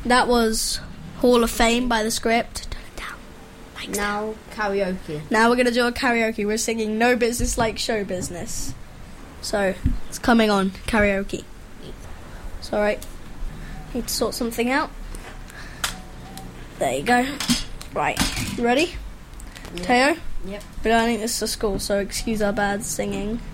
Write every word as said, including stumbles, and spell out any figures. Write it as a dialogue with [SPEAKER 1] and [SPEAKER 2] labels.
[SPEAKER 1] That was Hall of Fame by The Script. Turn it down. Mike's
[SPEAKER 2] Now
[SPEAKER 1] down.
[SPEAKER 2] karaoke.
[SPEAKER 1] Now we're going to do a karaoke. We're singing No Business Like Show Business. So, it's coming on, karaoke. It's alright. Need to sort something out. There you go. Right, you ready?
[SPEAKER 2] Yep.
[SPEAKER 1] Teo?
[SPEAKER 2] Yep.
[SPEAKER 1] We're learning this to school, so excuse our bad singing.